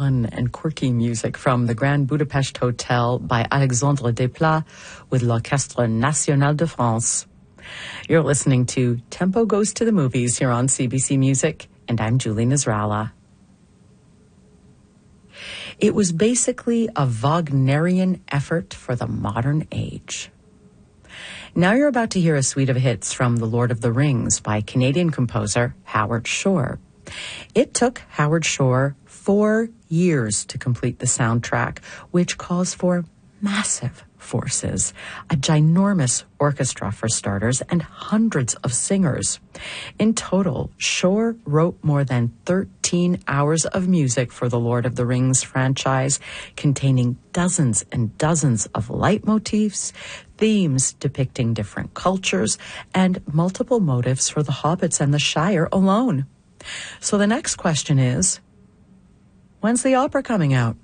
fun and quirky music from the Grand Budapest Hotel by Alexandre Desplat with l'Orchestre National de France. You're listening to Tempo Goes to the Movies here on CBC Music, and I'm Julie Nasrallah. It was basically a Wagnerian effort for the modern age. Now you're about to hear a suite of hits from The Lord of the Rings by Canadian composer Howard Shore. It took Howard Shore 4 years to complete the soundtrack, which calls for massive forces, a ginormous orchestra for starters, and hundreds of singers. In total, Shore wrote more than 13 hours of music for the Lord of the Rings franchise, containing dozens and dozens of leitmotifs, themes depicting different cultures, and multiple motives for the hobbits and the Shire alone. So the next question is, when's the opera coming out?